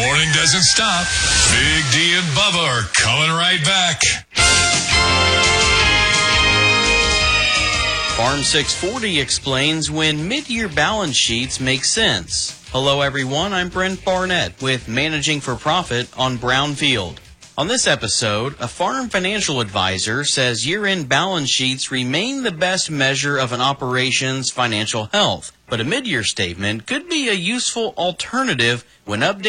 morning doesn't stop. Big D and Bubba are coming right back. Farm 640 explains when mid-year balance sheets make sense. Hello everyone, I'm Brent Barnett with Managing for Profit on Brownfield. On this episode, a farm financial advisor says year-end balance sheets remain the best measure of an operation's financial health, but a mid-year statement could be a useful alternative when updating